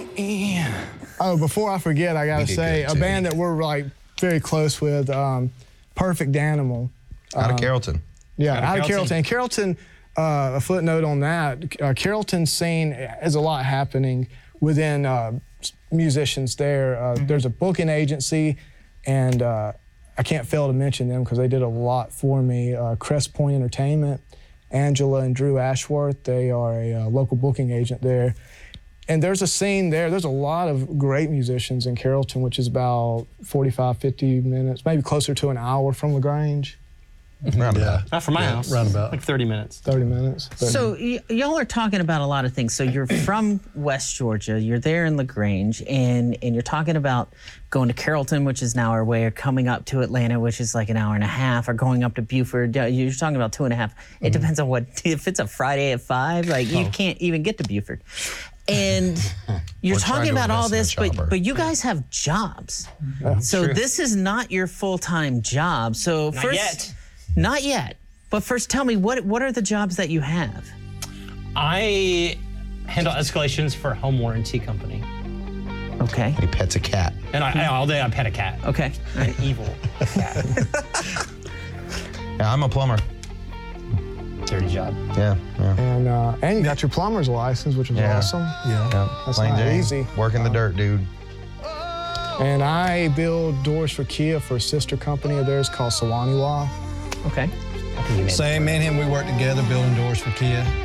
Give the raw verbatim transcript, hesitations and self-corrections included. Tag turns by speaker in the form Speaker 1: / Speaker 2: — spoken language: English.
Speaker 1: Oh, before I forget, I gotta
Speaker 2: We did
Speaker 1: say,
Speaker 2: good,
Speaker 1: a
Speaker 2: too.
Speaker 1: band that we're like very close with, um, Perfect Animal.
Speaker 2: Out of
Speaker 1: Um,
Speaker 2: Carrollton.
Speaker 1: Yeah,
Speaker 3: Out of
Speaker 1: out of
Speaker 3: Carrollton.
Speaker 1: Carrollton. Carrollton, uh, a footnote on that, uh, Carrollton scene has a lot happening within uh, s- musicians there. Uh,
Speaker 3: Mm-hmm.
Speaker 1: There's a booking agency, and uh, I can't fail to mention them because they did a lot for me. Uh, Crest Point Entertainment, Angela and Drew Ashworth, they are a uh, local booking agent there. And there's a scene there. There's a lot of great musicians in Carrollton, which is about forty-five, fifty minutes, maybe closer to an hour from LaGrange.
Speaker 2: Roundabout.
Speaker 3: Not from my
Speaker 4: Yeah,
Speaker 3: house.
Speaker 4: roundabout.
Speaker 3: Like thirty minutes.
Speaker 1: thirty minutes. But
Speaker 5: So y- y'all are talking about a lot of things. So you're from West Georgia, you're there in LaGrange, and and you're talking about going to Carrollton, which is an hour away, or coming up to Atlanta, which is like an hour and a half, or going up to Buford. Yeah, You're talking about two and a half. It depends on what, if it's a Friday at five, like you can't even get to Buford. And you're
Speaker 2: We're trying
Speaker 5: talking
Speaker 2: to
Speaker 5: about all
Speaker 2: invest in a
Speaker 5: this, but
Speaker 2: chopper.
Speaker 5: but you guys have jobs. So
Speaker 3: True.
Speaker 5: this is not your full-time job. So
Speaker 3: Not
Speaker 5: first,
Speaker 3: yet.
Speaker 5: Not yet. But first, tell me, what what are the jobs that you have?
Speaker 3: I handle escalations for a home warranty company.
Speaker 5: Okay.
Speaker 2: He pets a cat.
Speaker 3: And I, I all day I pet a cat.
Speaker 5: Okay.
Speaker 3: An evil cat.
Speaker 2: Yeah, I'm a plumber.
Speaker 3: Dirty job.
Speaker 2: Yeah, yeah.
Speaker 1: And uh, and you got your plumber's license, which is
Speaker 2: Yeah.
Speaker 1: awesome.
Speaker 4: Yeah.
Speaker 2: yeah.
Speaker 1: That's
Speaker 2: Plain
Speaker 1: not
Speaker 2: Jane.
Speaker 1: easy.
Speaker 2: Working the dirt, dude.
Speaker 1: And I build doors for Kia for a sister company of theirs called Sawaniwa.
Speaker 5: Okay.
Speaker 3: I think you made it
Speaker 4: Same, me and him, we work together building doors for Kia.